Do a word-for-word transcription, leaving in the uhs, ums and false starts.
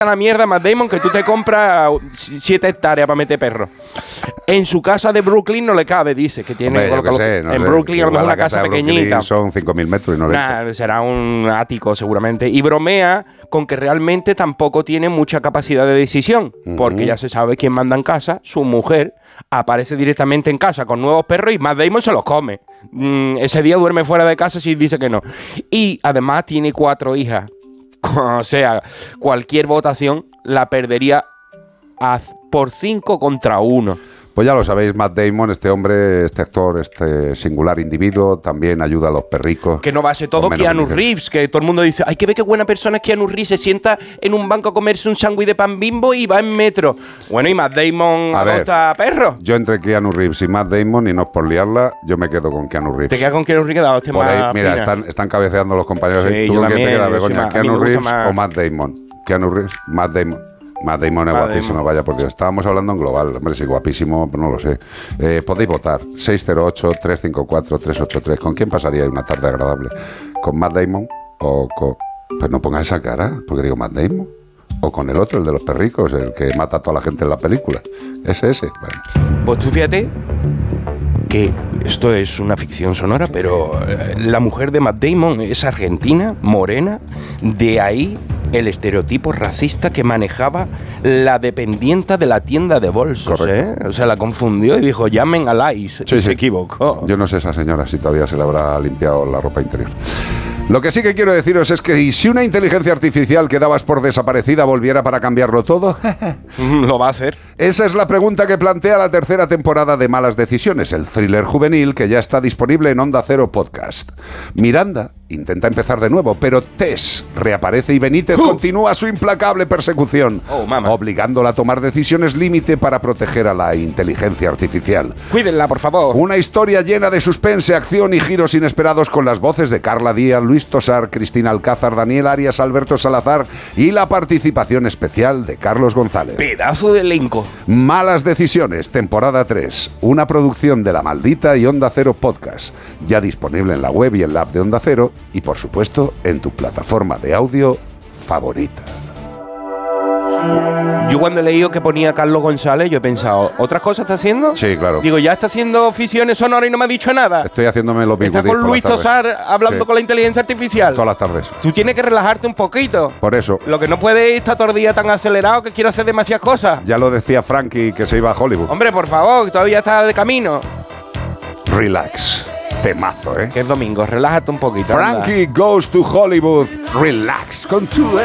la mierda, Matt Damon, que tú te compras siete hectáreas para meter perros. En su casa de Brooklyn no le cabe, dice, que tiene... Hombre, yo que sé, no en sé. Brooklyn a lo mejor una casa, casa pequeñita. Son cinco mil metros y no le... Nah, será un ático seguramente. Y bromea con que realmente tampoco tiene mucha capacidad de decisión, uh-huh. porque ya se sabe quién manda en casa, su mujer aparece directamente en casa con nuevos perros y Matt Damon se los come. Mm, ese día duerme fuera de casa si dice que no. Y además tiene cuatro hijas. O sea, cualquier votación la perdería a, por cinco contra uno. Pues ya lo sabéis, Matt Damon, este hombre, este actor, este singular individuo, también ayuda a los perricos. Que no va a ser todo Keanu Reeves, que todo el mundo dice, hay que ver qué buena persona es Keanu Reeves, se sienta en un banco a comerse un sándwich de pan Bimbo y va en metro. Bueno, y Matt Damon adopta perros. Yo entre Keanu Reeves y Matt Damon, y no es por liarla, yo me quedo con Keanu Reeves. ¿Te quedas con Keanu Reeves? Hostia, por más ahí, mira, fina. están, están cabeceando los compañeros. Sí, ¿Tú yo con quién te quedas, Begoña? más, ¿Keanu Reeves más. o Matt Damon? Keanu Reeves, Matt Damon. Matt Damon es Matt guapísimo, Damon. Vaya por Dios. Estábamos hablando en global, hombre, sí, guapísimo, pero no lo sé. Eh, podéis votar, seis cero ocho, tres cinco cuatro, tres ocho tres. ¿Con quién pasaría una tarde agradable? ¿Con Matt Damon o con...? Pues no pongas esa cara, porque digo Matt Damon. O con el otro, el de los perricos, el que mata a toda la gente en la película. Ese, ese. Bueno. Pues tú fíjate que esto es una ficción sonora, pero eh, la mujer de Matt Damon es argentina, morena, de ahí el estereotipo racista que manejaba la dependienta de la tienda de bolsos, ¿eh? O sea, la confundió y dijo, llamen a Lais, sí, y sí. se equivocó. Yo no sé esa señora si todavía se le habrá limpiado la ropa interior. Lo que sí que quiero deciros es que ¿y si una inteligencia artificial que dabas por desaparecida volviera para cambiarlo todo? Lo va a hacer. Esa es la pregunta que plantea la tercera temporada de Malas Decisiones, el thriller juvenil que ya está disponible en Onda Cero Podcast. Miranda intenta empezar de nuevo, pero Tess reaparece y Benítez uh. continúa su implacable persecución, oh, obligándola a tomar decisiones límite para proteger a la inteligencia artificial. Cuídenla, por favor. Una historia llena de suspense, acción y giros inesperados con las voces de Carla Díaz, Luis Tosar, Cristina Alcázar, Daniel Arias, Alberto Salazar y la participación especial de Carlos González. Pedazo de elenco. Malas Decisiones, temporada tres, una producción de La Maldita y Onda Cero Podcast, ya disponible en la web y en la app de Onda Cero y por supuesto en tu plataforma de audio favorita. Yo cuando he leído que ponía Carlos González, yo he pensado, ¿otras cosas está haciendo? Sí, claro. Digo, ya está haciendo ficciones sonoras y no me ha dicho nada. Estoy haciéndome los Está con Luis Tosar hablando sí. con la inteligencia artificial. Todas las tardes. Tú tienes que relajarte un poquito. Por eso. Lo que no puede estar todo el día tan acelerado que quiero hacer demasiadas cosas. Ya lo decía Frankie que se iba a Hollywood. Hombre, por favor, que todavía está de camino. Relax. Temazo, ¿eh? Que es domingo, relájate un poquito. Frankie anda. Goes to Hollywood. Relax con tu